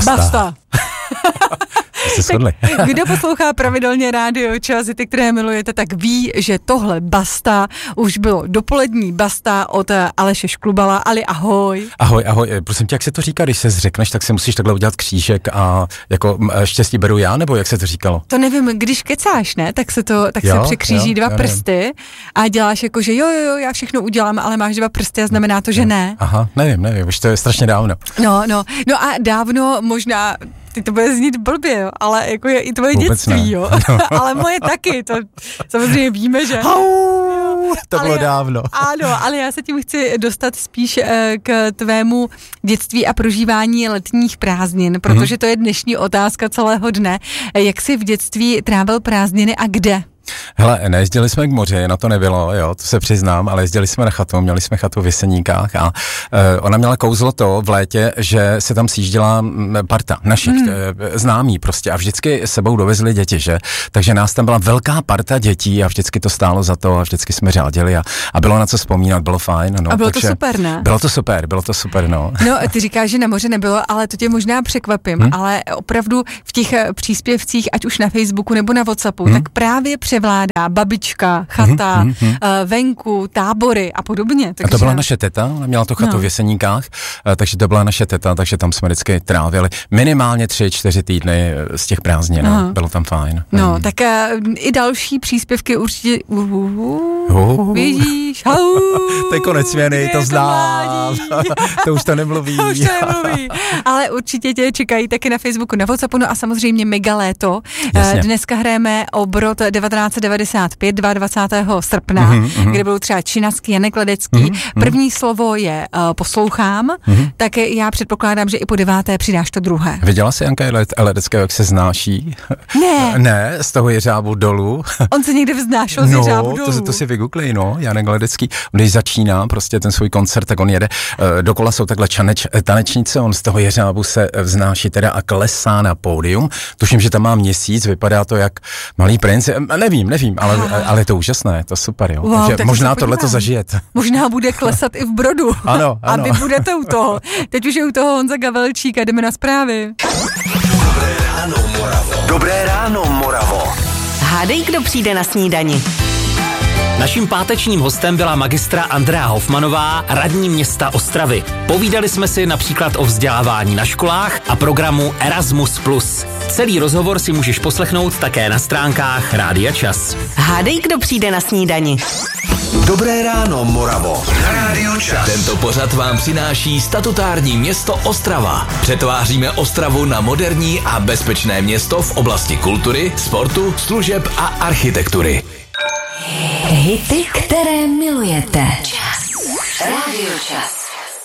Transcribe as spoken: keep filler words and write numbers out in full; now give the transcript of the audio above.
Basta. Basta. Tak, kdo poslouchá pravidelně rádio Čas, ty, které milujete, tak ví, že tohle Basta už bylo dopolední Basta od Aleše Šklubala. Ali, ahoj. Ahoj, ahoj. Prosím tě, jak se to říká, když se zřekneš, tak si musíš takhle udělat křížek a jako štěstí beru já, nebo jak se to říkalo? To nevím, když kecáš, ne, tak se to, tak jo, se překříží jo, dva jo, prsty a děláš jako, že jo, jo, jo, já všechno udělám, ale máš dva prsty a znamená to, že ne. Aha, nevím, nevím, už to je strašně dávno. No, no, no a dávno možná, ty to bude znít blbě, jo, ale jako je i tvoje Vůbec dětství, ne. jo, ale moje taky, to samozřejmě víme, že... To bylo ale já, dávno. Ano, ale já se tím chci dostat spíš k tvému dětství a prožívání letních prázdnin, protože to je dnešní otázka celého dne. Jak jsi v dětství trávil prázdniny a kde? Hele, nejezdili jsme k moři, na to nebylo, jo, to se přiznám, ale jezdili jsme na chatu, měli jsme chatu v Jeseníkách a uh, ona měla kouzlo to v létě, že se tam sjížděla parta našich hmm. známí prostě a vždycky sebou dovezli děti, že? Takže nás tam byla velká parta dětí a vždycky to stálo za to a vždycky jsme řádili a, a bylo na co vzpomínat, bylo fajn. No, a bylo takže to super, ne? Bylo to super, bylo to super, no. No, ty říkáš, že na moře nebylo, ale to tě možná překvapím, hmm? ale opravdu v těch příspěvcích, ať už na Facebooku nebo na WhatsAppu, hmm? tak právě převládá babička, chata, hmm, hmm, hmm. venku, tábory a podobně. Takže... A to byla naše teta, ona měla to chatu no. v Jeseníkách, takže to byla naše teta, takže tam jsme vždycky trávili minimálně tři, čtyři týdny z těch prázdnin, no. Bylo tam fajn. No, hmm. tak uh, i další příspěvky určitě uh, uh, uh, vidíš, uh, to je konec směny, to znám, to už to nemluví. To už to nemluví, ale určitě tě čekají taky na Facebooku, na WhatsAppu, no a samozřejmě mega léto. Jasně. Dneska hrajeme Obrod devatenáct devadesát pět, dvacátého druhého srpna, mm-hmm. kde budou třeba Činaský, Janek Ledecký. Mm-hmm. První slovo je uh, poslouchám, mm-hmm. tak já předpokládám, že i po deváté přidáš to druhé. Viděla jsi Janka Ledeckého, jak se znáší? Ne. Ne, z toho jeřábu dolů. On se někde vznášel z no, jeřábu dolů. To, to si vygooglej, no, Janek Ledecký. Když začíná prostě ten svůj koncert, tak on jede, uh, dokola jsou takhle čaneč, tanečnice, on z toho jeřábu se vznáší teda a klesá na pódium. Tuším, že tam má měsíc, vypadá to jak Malý princ, nevím, nevím, ale, ale je to úžasné, to super, jo. Wow, takže možná tohle to zažijete. Možná bude klesat i v Brodu. Ano, ano. A vy budete u toho. Teď už je u toho Honza Gavelčík a jdeme na zprávy. Dobré ráno, Moravo. Dobré ráno, Moravo. Hádej, kdo přijde na snídani. Naším pátečním hostem byla magistra Andrea Hofmanová, radní města Ostravy. Povídali jsme si například o vzdělávání na školách a programu Erasmus plus. Celý rozhovor si můžeš poslechnout také na stránkách Rádia Čas. Hádej, kdo přijde na snídani. Dobré ráno, Moravo. Na Rádio Čas. Tento pořad vám přináší statutární město Ostrava. Přetváříme Ostravu na moderní a bezpečné město v oblasti kultury, sportu, služeb a architektury. Hity, které milujete. Čas. Rádio Čas.